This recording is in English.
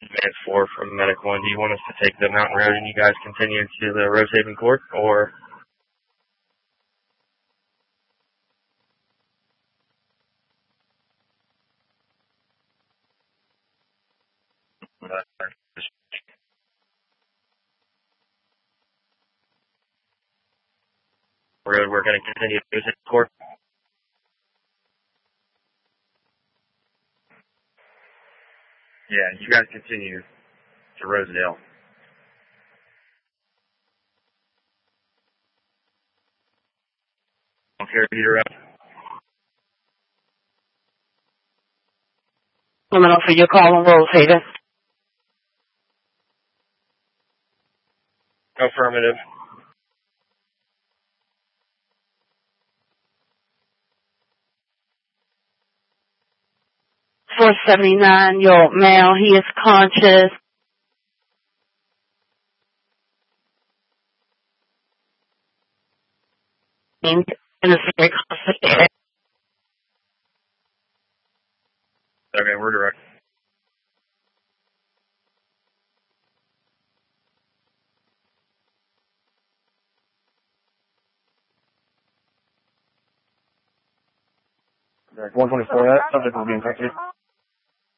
Advance 4 from Medic 1. Do you want us to take the Mountain Road and you guys continue to the Rosehaven Court, or? Road, we're going to continue to Rosehaven Court. Yeah, you guys continue to Rosedale. Okay, Peter up. Coming up for your call on Rosehaven. Affirmative. $479-year-old male. He is conscious. And is very conscious. Okay, we're direct. Direct 124, that subject will be infected.